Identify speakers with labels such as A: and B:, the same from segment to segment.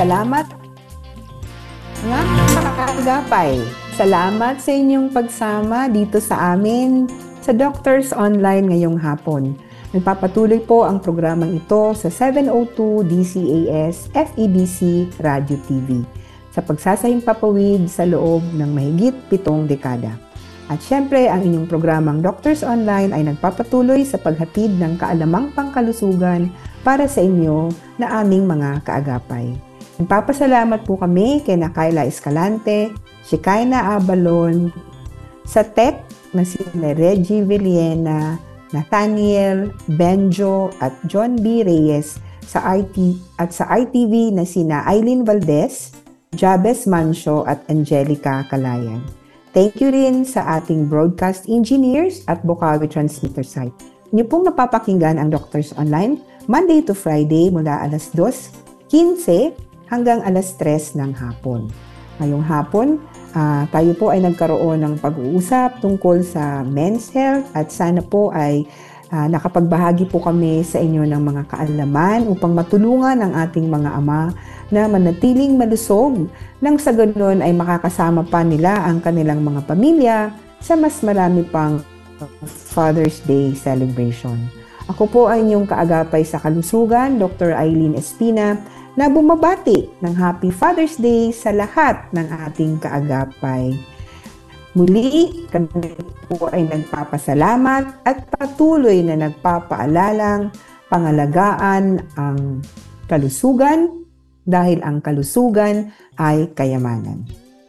A: Salamat nga kakagapay. Salamat sa inyong pagsama dito sa amin sa Doctors Online ngayong hapon. Nagpapatuloy po ang programang ito sa 702 DCAS FEBC Radio TV sa pagsasahing papawid sa loob ng mahigit 7 dekada. At syempre, ang inyong programang Doctors Online ay nagpapatuloy sa paghatid ng kaalamang pangkalusugan para sa inyo na aming mga kaagapay. Nagpapasalamat po kami kay Kayla Escalante, Shekinah Abalon, sa tech na sina Reggie Villena, Nathaniel, Benjo at John B. Reyes sa IT at sa ITV na sina Eileen Valdez, Jabez Mancio at Angelica Calayan. Thank you rin sa ating broadcast engineers at Bukawi Transmitter site. Inyo pong napapakinggan ang Doctors Online Monday to Friday mula alas 2:15 hanggang alas 3 ng hapon. Ngayong hapon, tayo po ay nagkaroon ng pag-uusap tungkol sa men's health at sana po ay nakapagbahagi po kami sa inyo ng mga kaalaman upang matulungan ang ating mga ama na manatiling malusog nang sa ganoon ay makakasama pa nila ang kanilang mga pamilya sa mas marami pang Father's Day celebration. Ako po ay inyong kaagapay sa kalusugan, Dr. Eileen Espina, na bumabati ng Happy Father's Day sa lahat ng ating kaagapay. Muli, kami po ay nagpapasalamat at patuloy na nagpapaalalang pangalagaan ang kalusugan dahil ang kalusugan ay kayamanan.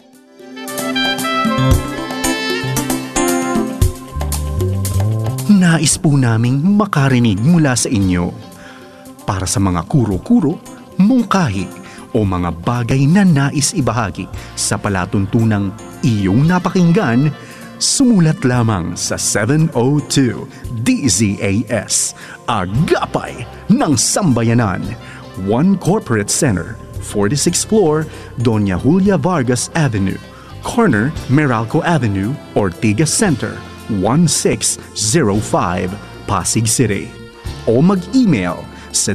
B: Nais po naming makarinig mula sa inyo para sa mga kuro-kuro, mungkahi o mga bagay na nais ibahagi sa palatuntunang iyong napakinggan, sumulat lamang sa 702 DZAS, Agapay ng Sambayanan, 1 Corporate Center, 46th floor, Doña Julia Vargas Avenue, corner Meralco Avenue, Ortigas Center, 1605, Pasig City. O mag-email sa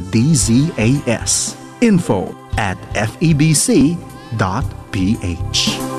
B: dzas info@febc.ph.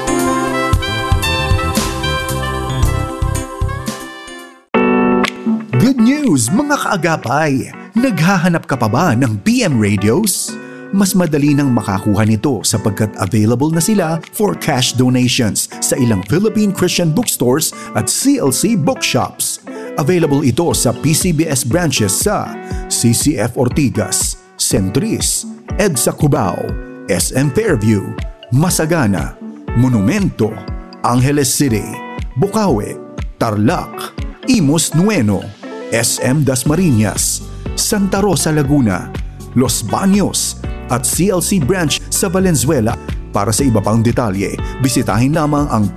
C: Good news mga kaagapay! Naghahanap ka pa ba ng PM radios? Mas madali nang makakuha nito sapagkat available na sila for cash donations sa ilang Philippine Christian bookstores at CLC bookshops. Available ito sa PCBS branches sa CCF Ortigas, Centris, EDSA Cubao, SM Fairview, Masagana, Monumento, Angeles City, Bukawi, Tarlac, Imus Nueno, SM Dasmariñas, Santa Rosa Laguna, Los Baños at CLC branch sa Valenzuela. Para sa iba pang detalye, bisitahin lamang ang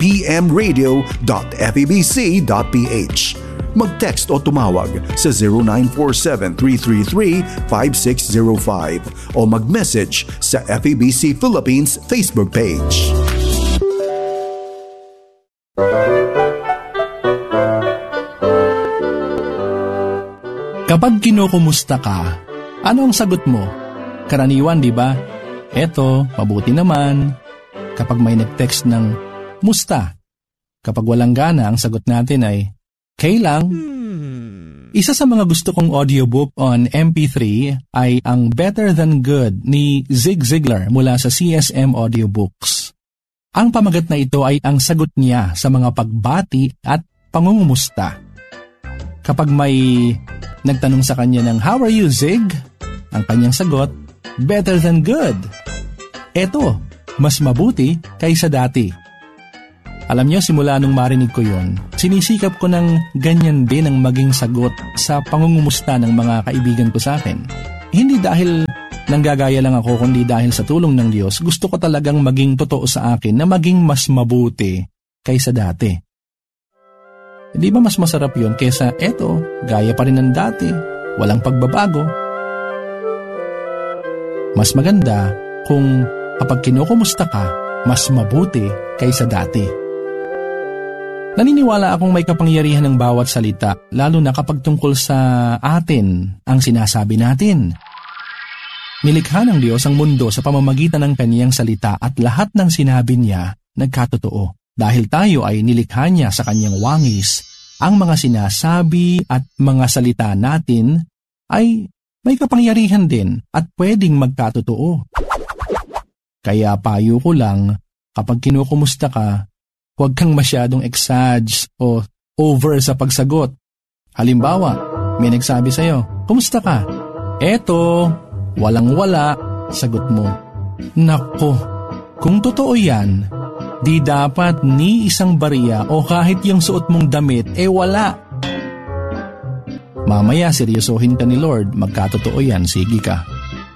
C: pmradio.febc.ph. Mag-text o tumawag sa 0947-333-5605 o mag-message sa FEBC Philippines Facebook page.
D: Kapag kinukumusta ka, ano ang sagot mo? Karaniwan, di ba? Eto, mabuti naman. Kapag may nag-text ng musta, kapag walang gana, ang sagot natin ay kailang. Isa sa mga gusto kong audiobook on MP3 ay ang Better Than Good ni Zig Ziglar mula sa CSM Audiobooks. Ang pamagat na ito ay ang sagot niya sa mga pagbati at pangungumusta. Kapag may nagtanong sa kanya ng "How are you, Zig?" ang kanyang sagot, "Better than good." Eto, mas mabuti kaysa dati. Alam niyo, simula nung marinig ko yon, sinisikap ko ng ganyan din ang maging sagot sa pangungumusta ng mga kaibigan ko sa akin. Hindi dahil nanggagaya lang ako, kundi dahil sa tulong ng Diyos, gusto ko talagang maging totoo sa akin na maging mas mabuti kaysa dati. Hindi ba mas masarap yon kaysa eto, gaya pa rin ng dati, walang pagbabago? Mas maganda kung kapag kinukumusta ka, mas mabuti kaysa dati. Naniniwala akong may kapangyarihan ng bawat salita, lalo na kapag tungkol sa atin ang sinasabi natin. Nilikha ng Diyos ang mundo sa pamamagitan ng kaniyang salita at lahat ng sinabi niya nagkatotoo. Dahil tayo ay nilikha niya sa kanyang wangis, ang mga sinasabi at mga salita natin ay may kapangyarihan din at pwedeng magkatotoo. Kaya payo ko lang, kapag kinukumusta ka, huwag kang masyadong exage o over sa pagsagot. Halimbawa, may nagsabi sa'yo, "Kumusta ka?" Eto, walang-wala, sagot mo. Nako, kung totoo yan, di dapat ni isang barya o kahit yung suot mong damit, wala. Mamaya seryosohin ka ni Lord, magkatotoo yan, sige ka.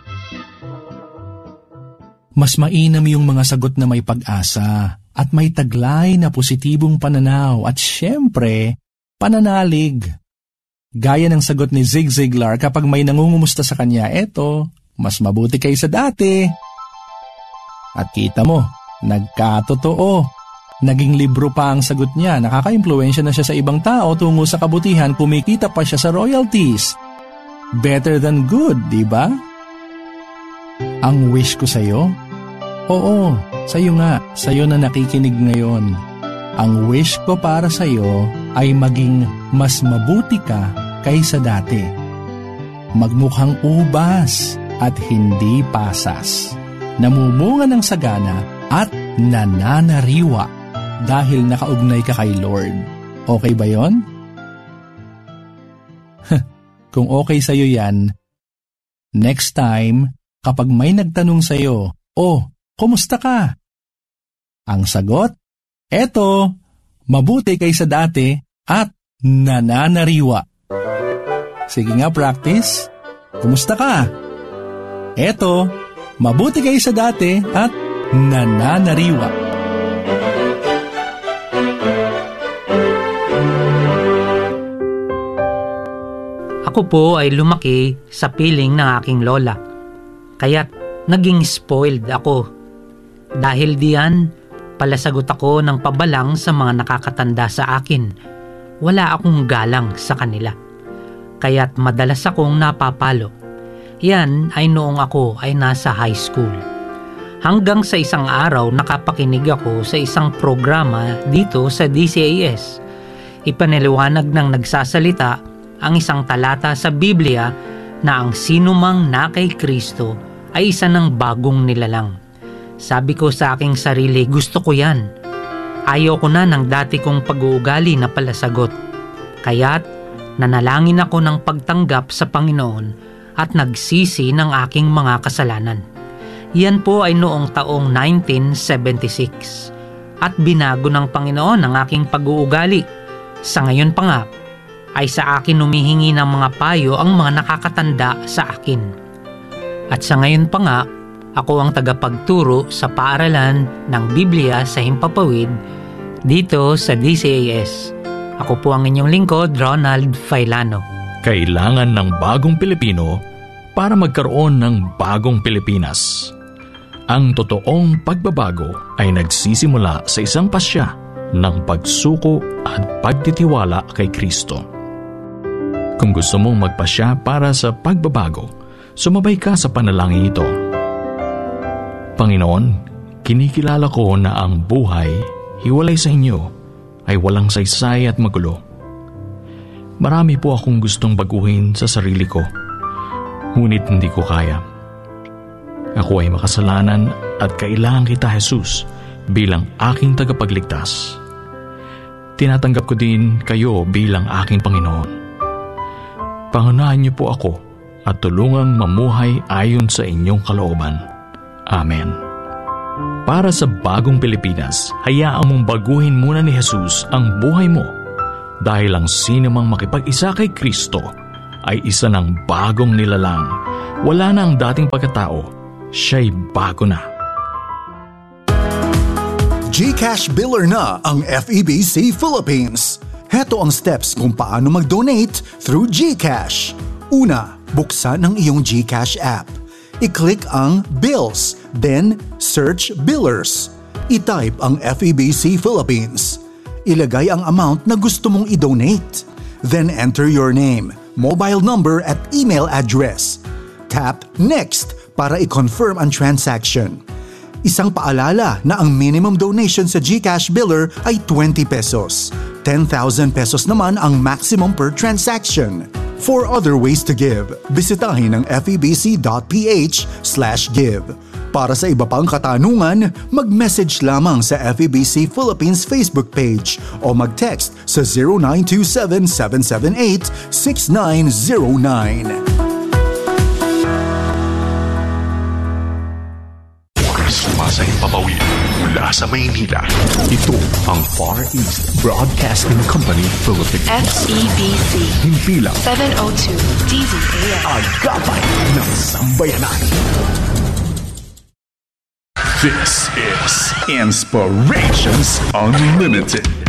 D: Mas mainam yung mga sagot na may pag-asa at may taglay na positibong pananaw at syempre, pananalig. Gaya ng sagot ni Zig Ziglar kapag may nangungumusta sa kanya, eto, mas mabuti kaysa dati. At kita mo, nagkatotoo. Naging libro pa ang sagot niya, nakaka-impluwensya na siya sa ibang tao tungo sa kabutihan, kumikita pa siya sa royalties. Better than good, di ba? Ang wish ko sa'yo? Oo, sa'yo nga, sa'yo na nakikinig ngayon. Ang wish ko para sa'yo ay maging mas mabuti ka kaysa dati. Magmukhang ubas at hindi pasas. Namumunga ng sagana at nananariwa dahil nakaugnay ka kay Lord. Okay ba yon? Kung okay sa'yo yan, next time, kapag may nagtanong sa'yo, "Oh, kumusta ka?" Ang sagot, eto, mabuti kaysa dati at nananariwa. Sige nga, practice. Kumusta ka? Eto, mabuti kaysa dati at nananariwa.
E: Ako po ay lumaki sa piling ng aking lola. Kaya't naging spoiled ako. Dahil diyan, palasagot ako ng pabalang sa mga nakakatanda sa akin. Wala akong galang sa kanila. Kaya't madalas akong napapalo. Yan ay noong ako ay nasa high school. Hanggang sa isang araw nakapakinig ako sa isang programa dito sa DCAS. Ipaniliwanag ng nagsasalita ang isang talata sa Biblia na ang sinumang na kay Kristo ay isa ng bagong nilalang. Sabi ko sa aking sarili, gusto ko yan. Ayaw ko na ng dati kong pag-uugali na palasagot. Kaya't nanalangin ako ng pagtanggap sa Panginoon at nagsisi ng aking mga kasalanan. Yan po ay noong taong 1976 at binago ng Panginoon ang aking pag-uugali. Sa ngayon pa nga, ay sa akin humihingi ng mga payo ang mga nakakatanda sa akin. At sa ngayon pa nga, ako ang tagapagturo sa paaralan ng Biblia sa Himpapawid dito sa DCAS. Ako po ang inyong lingkod, Ronald Failano.
F: Kailangan ng bagong Pilipino para magkaroon ng bagong Pilipinas. Ang totoong pagbabago ay nagsisimula sa isang pasya ng pagsuko at pagtitiwala kay Kristo. Kung gusto mong magpasya para sa pagbabago, sumabay ka sa panalangin ito. Panginoon, kinikilala ko na ang buhay, hiwalay sa inyo, ay walang saysay at magulo. Marami po akong gustong baguhin sa sarili ko, ngunit hindi ko kaya. Ako ay makasalanan at kailangan kita, Jesus, bilang aking tagapagligtas. Tinatanggap ko din kayo bilang aking Panginoon. Pangunahan niyo po ako at tulungang mamuhay ayon sa inyong kalooban. Amen. Para sa bagong Pilipinas, hayaan mong baguhin muna ni Jesus ang buhay mo dahil ang sino mang makipag-isa kay Kristo ay isa ng bagong nilalang. Wala na ang dating pagkatao, siya'y bago na.
C: GCash Biller na ang FEBC Philippines. Heto ang steps kung paano mag-donate through GCash. Una, buksan ang iyong GCash app. I-click ang Bills, then search Billers. I-type ang FEBC Philippines. Ilagay ang amount na gusto mong i-donate. Then enter your name, mobile number at email address. Tap Next para i-confirm ang transaction. Isang paalala na ang minimum donation sa GCash Biller ay 20 pesos. 10,000 pesos naman ang maximum per transaction. For other ways to give, bisitahin ang febc.ph/give. Para sa iba pang katanungan, mag-message lamang sa FEBC Philippines Facebook page o mag-text sa 0927-778-6909.
B: Sumasay papawid mula sa Maynila. Ito ang Far East Broadcasting Company Philippines.
G: FEBC.
B: Himpilang
G: 702 DZAM.
B: Agapay ng Sambayanan. This is Inspirations Unlimited.